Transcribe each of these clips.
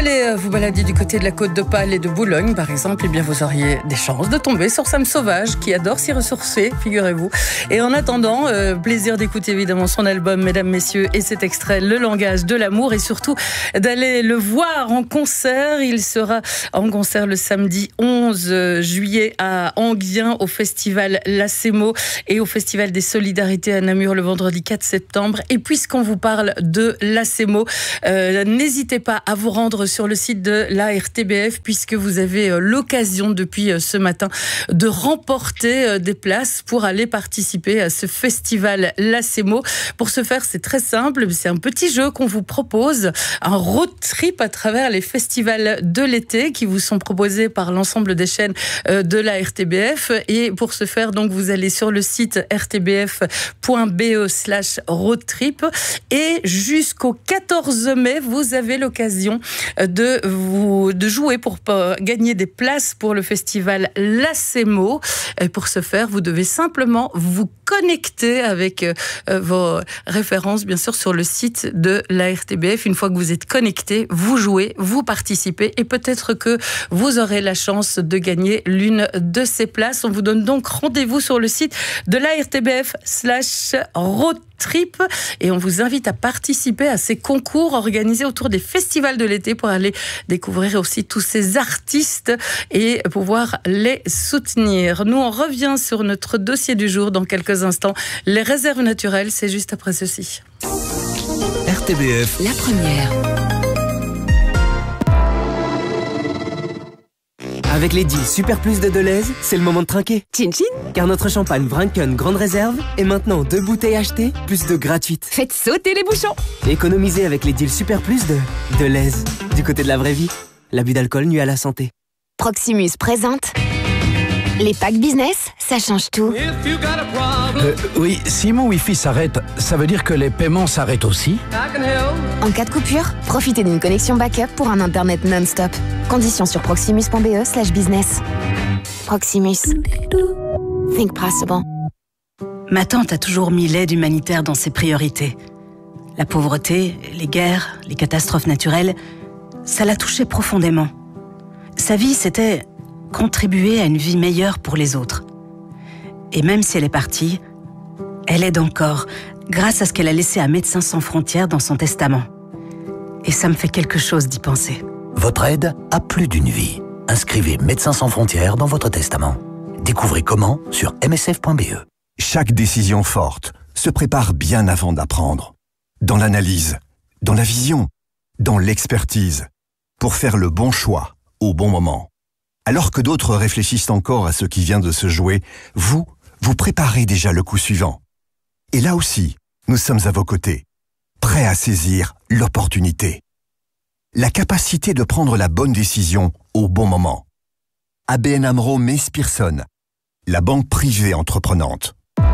allez vous balader du côté de la Côte d'Opale et de Boulogne, par exemple, eh bien vous auriez des chances de tomber sur Sam Sauvage, qui adore s'y ressourcer, figurez-vous. Et en attendant, plaisir d'écouter évidemment son album, mesdames, messieurs, et cet extrait, Le langage de l'amour, et surtout d'aller le voir en concert. Il sera en concert le samedi 11 juillet à Enghien, au festival Lacemo et au festival des Solidarités à Namur le vendredi 4 septembre. Et puisqu'on vous parle de Lacemo, n'hésitez pas à vous rendre sur le site de la RTBF, puisque vous avez l'occasion depuis ce matin de remporter des places pour aller participer à ce festival Lacemo. Pour ce faire, c'est très simple, c'est un petit jeu qu'on vous propose, un road trip à travers les festivals de l'été qui vous sont proposés par l'ensemble des chaînes de la RTBF. Et pour ce faire, donc, vous allez sur le site rtbf.be/roadtrip et jusqu'au 14 mai, vous avez l'occasion de jouer pour gagner des places pour le festival Lacemo. Et pour ce faire, vous devez simplement vous connecter avec vos références, bien sûr, sur le site de la RTBF. Une fois que vous êtes connecté, vous jouez, vous participez et peut-être que vous aurez la chance de gagner l'une de ces places. On vous donne donc rendez-vous sur le site de la RTBF/roadtrip et on vous invite à participer à ces concours organisés autour des festivals de l'été pour aller découvrir aussi tous ces artistes et pouvoir les soutenir. Nous, on revient sur notre dossier du jour dans quelques instants. Les réserves naturelles, c'est juste après ceci. RTBF, la première. Avec les deals Super Plus de Deleuze, c'est le moment de trinquer. Chin chin. Car notre champagne Vrinken Grande Réserve est maintenant 2 bouteilles achetées, plus 2 gratuites. Faites sauter les bouchons. Économisez avec les deals Super Plus de Deleuze. Du côté de la vraie vie, l'abus d'alcool nuit à la santé. Proximus présente les packs business, ça change tout. Oui, si mon Wi-Fi s'arrête, ça veut dire que les paiements s'arrêtent aussi? En cas de coupure, profitez d'une connexion backup pour un internet non-stop. Conditions sur proximus.be/business. Proximus. Think possible. Ma tante a toujours mis l'aide humanitaire dans ses priorités. La pauvreté, les guerres, les catastrophes naturelles, ça l'a touchée profondément. Sa vie, c'était contribuer à une vie meilleure pour les autres. Et même si elle est partie, elle aide encore, grâce à ce qu'elle a laissé à Médecins sans frontières dans son testament. Et ça me fait quelque chose d'y penser. votre aide a plus d'une vie. Inscrivez Médecins sans frontières dans votre testament. Découvrez comment sur msf.be. Chaque décision forte se prépare bien avant de la prendre. Dans l'analyse, dans la vision, dans l'expertise, pour faire le bon choix au bon moment. Alors que d'autres réfléchissent encore à ce qui vient de se jouer, vous préparez déjà le coup suivant. Et là aussi, nous sommes à vos côtés, prêts à saisir l'opportunité. La capacité de prendre la bonne décision au bon moment. ABN AMRO Mees Pierson, la banque privée entreprenante.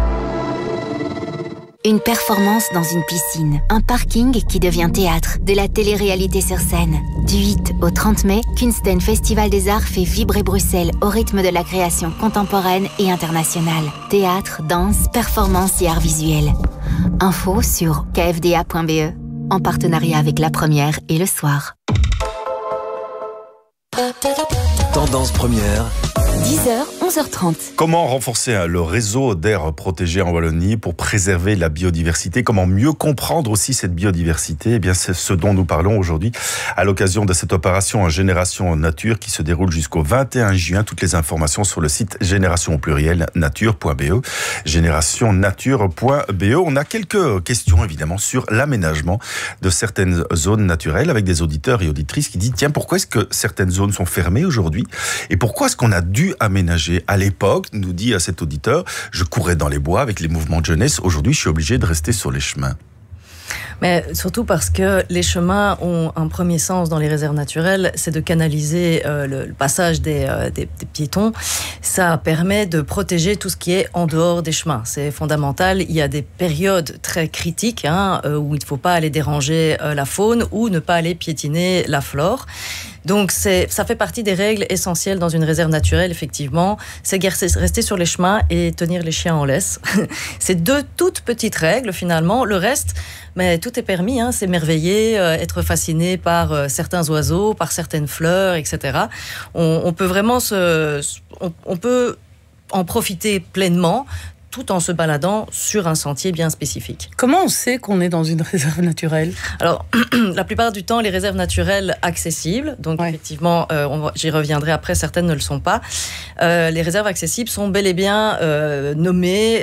Une performance dans une piscine, un parking qui devient théâtre, de la télé-réalité sur scène. Du 8 au 30 mai, Kunsten Festival des Arts fait vibrer Bruxelles au rythme de la création contemporaine et internationale. Théâtre, danse, performance et arts visuels. Info sur kfda.be, en partenariat avec La Première et Le Soir. Tendance première. 10h, 11h30. Comment renforcer le réseau d'aires protégées en Wallonie pour préserver la biodiversité? Comment mieux comprendre aussi cette biodiversité? Eh bien, c'est ce dont nous parlons aujourd'hui à l'occasion de cette opération Génération Nature qui se déroule jusqu'au 21 juin. Toutes les informations sur le site génération au pluriel nature.be. Générationnature.be. On a quelques questions évidemment sur l'aménagement de certaines zones naturelles avec des auditeurs et auditrices qui disent tiens, pourquoi est-ce que certaines zones sont fermées aujourd'hui et pourquoi est-ce qu'on a dû aménager à l'époque, nous dit à cet auditeur, je courais dans les bois avec les mouvements de jeunesse, aujourd'hui je suis obligé de rester sur les chemins. Mais surtout parce que les chemins ont un premier sens dans les réserves naturelles, c'est de canaliser le passage des piétons. Ça permet de protéger tout ce qui est en dehors des chemins. C'est fondamental. Il y a des périodes très critiques où il ne faut pas aller déranger la faune ou ne pas aller piétiner la flore. Donc ça fait partie des règles essentielles dans une réserve naturelle, effectivement. C'est rester sur les chemins et tenir les chiens en laisse. C'est 2 toutes petites règles finalement. Le reste, mais tout est permis, hein, s'émerveiller, être fasciné par certains oiseaux, par certaines fleurs, etc. On peut vraiment on peut en profiter pleinement tout en se baladant sur un sentier bien spécifique. Comment on sait qu'on est dans une réserve naturelle ? Alors, la plupart du temps, les réserves naturelles accessibles, donc effectivement, j'y reviendrai après, certaines ne le sont pas. Les réserves accessibles sont bel et bien nommées,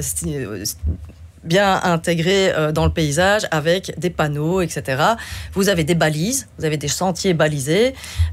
bien intégrées dans le paysage avec des panneaux, etc. Vous avez des balises, vous avez des sentiers balisés.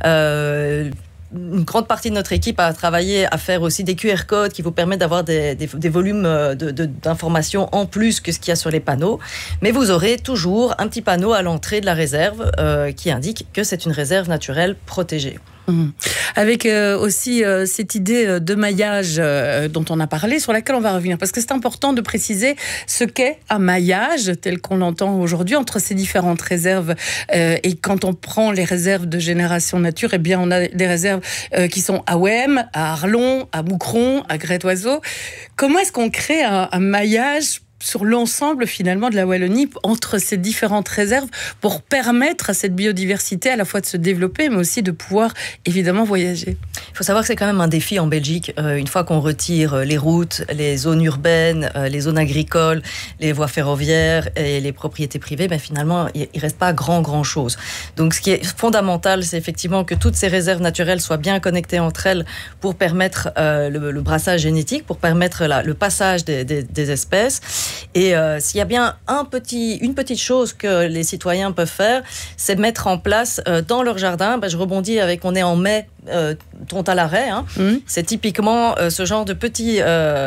Une grande partie de notre équipe a travaillé à faire aussi des QR codes qui vous permettent d'avoir des volumes d'informations en plus que ce qu'il y a sur les panneaux. Mais vous aurez toujours un petit panneau à l'entrée de la réserve qui indique que c'est une réserve naturelle protégée. Avec aussi cette idée de maillage dont on a parlé, sur laquelle on va revenir, parce que c'est important de préciser ce qu'est un maillage tel qu'on l'entend aujourd'hui entre ces différentes réserves. Et quand on prend les réserves de Génération Nature, eh bien on a des réserves qui sont à Ouem, à Arlon, à Moucron, à Grette-Oiseau. Comment est-ce qu'on crée un maillage sur l'ensemble finalement de la Wallonie entre ces différentes réserves pour permettre à cette biodiversité à la fois de se développer mais aussi de pouvoir évidemment voyager? Il faut savoir que c'est quand même un défi en Belgique. Une fois qu'on retire les routes, les zones urbaines, les zones agricoles, les voies ferroviaires et les propriétés privées, ben finalement il reste pas grand chose. Donc ce qui est fondamental, c'est effectivement que toutes ces réserves naturelles soient bien connectées entre elles pour permettre le brassage génétique, pour permettre le passage des espèces. Et s'il y a bien une petite chose que les citoyens peuvent faire, c'est mettre en place dans leur jardin, je rebondis avec, on est en mai, Trontalarey, hein. C'est typiquement ce genre de petit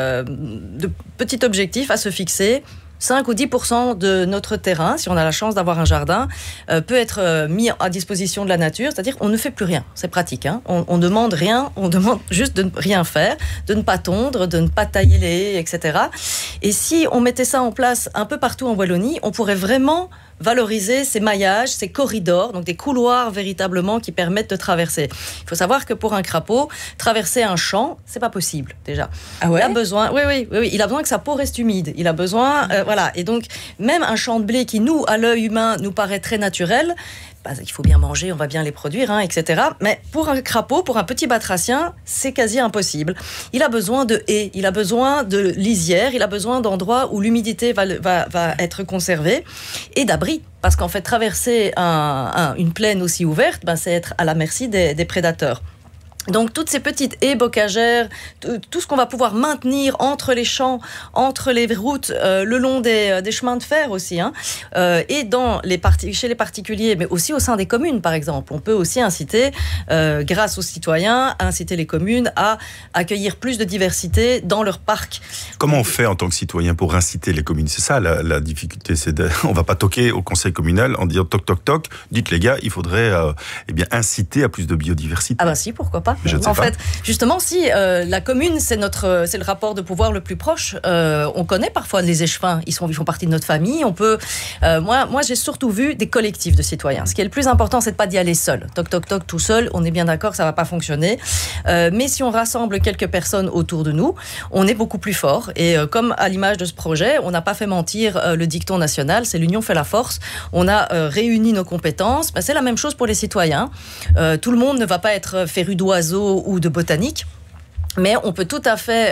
objectif à se fixer. 5 ou 10% de notre terrain, si on a la chance d'avoir un jardin, peut être mis à disposition de la nature, c'est-à-dire qu'on ne fait plus rien. C'est pratique, hein. On demande rien, on demande juste de ne rien faire, de ne pas tondre, de ne pas tailler les haies, etc. Et si on mettait ça en place un peu partout en Wallonie, on pourrait vraiment valoriser ces maillages, ces corridors, donc des couloirs véritablement qui permettent de traverser. Il faut savoir que pour un crapaud, traverser un champ, c'est pas possible déjà. Ah ouais ? Il a besoin, oui, il a besoin que sa peau reste humide. Il a besoin, voilà. Et donc même un champ de blé qui nous, à l'œil humain, nous paraît très naturel. Il faut bien manger, on va bien les produire, hein, etc. Mais pour un crapaud, pour un petit batracien, c'est quasi impossible. Il a besoin de haies, il a besoin de lisières, il a besoin d'endroits où l'humidité va être conservée et d'abri. Parce qu'en fait, traverser une plaine aussi ouverte, c'est être à la merci des prédateurs. Donc toutes ces petites haies bocagères, tout ce qu'on va pouvoir maintenir entre les champs, entre les routes, le long des chemins de fer aussi, hein, et chez les particuliers, mais aussi au sein des communes par exemple. On peut aussi inciter, grâce aux citoyens, inciter les communes à accueillir plus de diversité dans leurs parcs. Comment on fait en tant que citoyen pour inciter les communes ? C'est ça la difficulté, on va pas toquer au conseil communal en disant toc toc toc, dites les gars, il faudrait inciter à plus de biodiversité. Ah si, pourquoi pas. En fait, justement, si la commune, c'est le rapport de pouvoir le plus proche, on connaît parfois les échevins, ils font partie de notre famille. On peut, moi, j'ai surtout vu des collectifs de citoyens. Ce qui est le plus important, c'est de pas d'y aller seul. Toc toc toc, tout seul, on est bien d'accord, ça va pas fonctionner. Mais si on rassemble quelques personnes autour de nous, on est beaucoup plus fort. Et comme à l'image de ce projet, on n'a pas fait mentir le dicton national, c'est l'union fait la force. On a réuni nos compétences. C'est la même chose pour les citoyens. Tout le monde ne va pas être féru d'oiseaux ou de botanique. Mais on peut tout à fait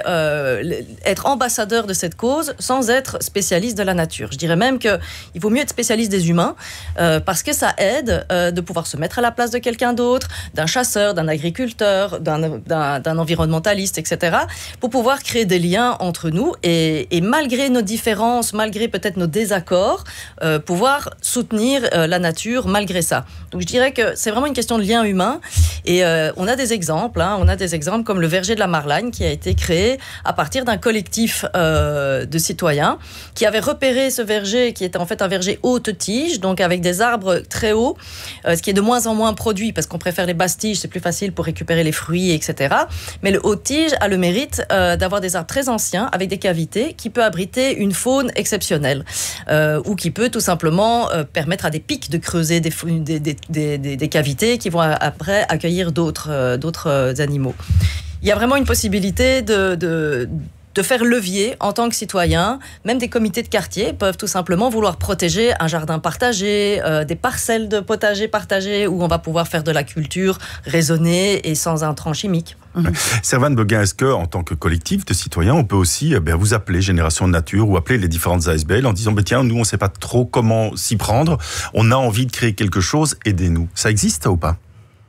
être ambassadeur de cette cause sans être spécialiste de la nature. Je dirais même qu'il vaut mieux être spécialiste des humains parce que ça aide de pouvoir se mettre à la place de quelqu'un d'autre, d'un chasseur, d'un agriculteur, d'un environnementaliste, etc. pour pouvoir créer des liens entre nous et malgré nos différences, malgré peut-être nos désaccords, pouvoir soutenir la nature malgré ça. Donc je dirais que c'est vraiment une question de lien humain et on a des exemples, hein, comme le verger de la Marlagne qui a été créé à partir d'un collectif de citoyens qui avaient repéré ce verger qui était en fait un verger haute tige, donc avec des arbres très hauts, ce qui est de moins en moins produit parce qu'on préfère les basses tiges, c'est plus facile pour récupérer les fruits, etc. Mais le haute tige a le mérite d'avoir des arbres très anciens avec des cavités qui peut abriter une faune exceptionnelle ou qui peut tout simplement permettre à des pics de creuser des cavités qui vont après accueillir d'autres animaux. Il y a vraiment une possibilité de faire levier en tant que citoyen. Même des comités de quartier peuvent tout simplement vouloir protéger un jardin partagé, des parcelles de potager partagées où on va pouvoir faire de la culture raisonnée et sans intrants chimiques. Servane Beguin, est-ce qu'en tant que collectif de citoyens, on peut aussi vous appeler Génération Nature ou appeler les différentes ASBL en disant tiens, nous on ne sait pas trop comment s'y prendre, on a envie de créer quelque chose, aidez-nous. Ça existe ou pas ?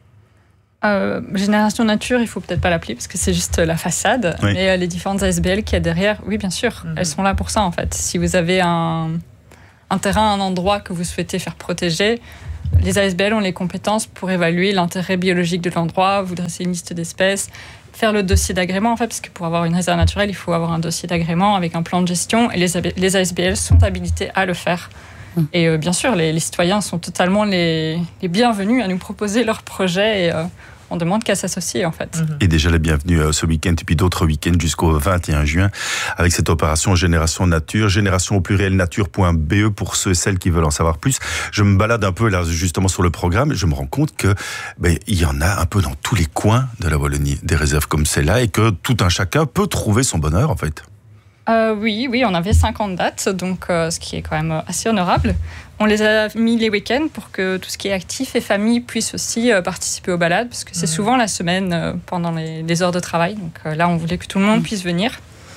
Génération Nature, il faut peut-être pas l'appeler parce que c'est juste la façade, oui. Mais les différentes ASBL qu'il y a derrière, oui bien sûr, elles sont là pour ça en fait. Si vous avez un terrain, un endroit que vous souhaitez faire protéger, les ASBL ont les compétences pour évaluer l'intérêt biologique de l'endroit, vous dresser une liste d'espèces, faire le dossier d'agrément en fait, parce que pour avoir une réserve naturelle, il faut avoir un dossier d'agrément avec un plan de gestion et les ASBL sont habilités à le faire. Et bien sûr, les citoyens sont totalement les bienvenus à nous proposer leurs projets et on demande qu'à s'associer en fait. Et déjà les bienvenus ce week-end et puis d'autres week-ends jusqu'au 21 juin avec cette opération Génération Nature, génération au pluriel nature.be pour ceux et celles qui veulent en savoir plus. Je me balade un peu là justement sur le programme et je me rends compte que il y en a un peu dans tous les coins de la Wallonie, des réserves comme celle-là et que tout un chacun peut trouver son bonheur en fait. Oui, on avait 50 dates, donc ce qui est quand même assez honorable. On les a mis les week-ends pour que tout ce qui est actif et famille puisse aussi participer aux balades, parce que c'est souvent la semaine pendant les heures de travail. Donc là, on voulait que tout le monde puisse venir.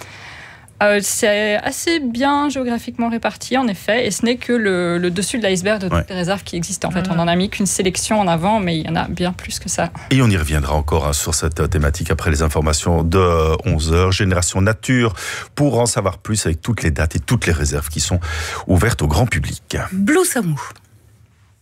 C'est assez bien géographiquement réparti, en effet, et ce n'est que le dessus de l'iceberg de toutes les réserves qui existent. En fait, on n'en a mis qu'une sélection en avant, mais il y en a bien plus que ça. Et on y reviendra encore sur cette thématique après les informations de 11h. Génération Nature, pour en savoir plus avec toutes les dates et toutes les réserves qui sont ouvertes au grand public. Blue Samou.